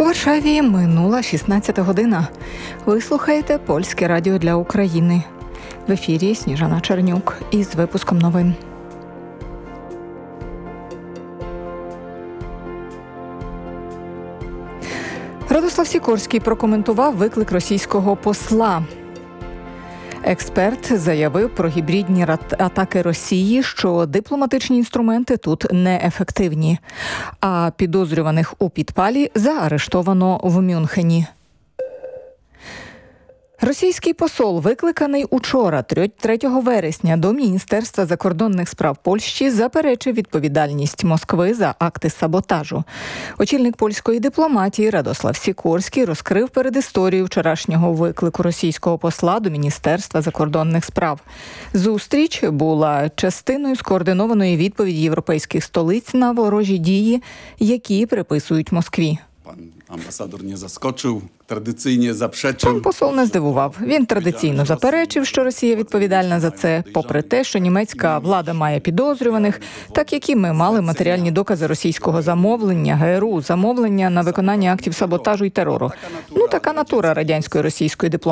У Варшаві минула 16 година. Ви слухаєте Польське радіо для України. В ефірі Сніжана Чернюк із випуском новин. Радослав Сікорський прокоментував виклик російського посла. Експерт заявив про гібридні атаки Росії, що дипломатичні інструменти тут неефективні, а підозрюваних у підпалі заарештовано в Мюнхені. Російський посол, викликаний учора, 3 вересня, до Міністерства закордонних справ Польщі, заперечив відповідальність Москви за акти саботажу. Очільник польської дипломатії Радослав Сікорський розкрив передісторію вчорашнього виклику російського посла до Міністерства закордонних справ. Зустріч була частиною скоординованої відповіді європейських столиць на ворожі дії, які приписують Москві. Амбасадор не заскочив, традиційно заперечив. Пан посол не здивував. Він традиційно заперечив, що Росія відповідальна за це, попри те, що німецька влада має підозрюваних, так як і ми мали матеріальні докази російського замовлення, ГРУ, замовлення на виконання актів саботажу і терору. Така натура радянської російської дипломатії.